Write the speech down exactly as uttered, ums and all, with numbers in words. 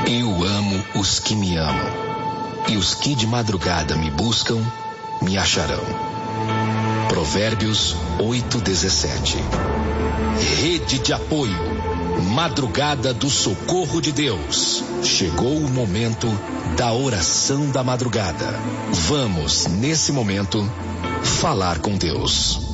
Eu amo os que me amam, e os que de madrugada me buscam, me acharão. Provérbios oito, dezessete. Rede de apoio, Madrugada do Socorro de Deus. Chegou o momento da oração da madrugada. Vamos, nesse momento, falar com Deus.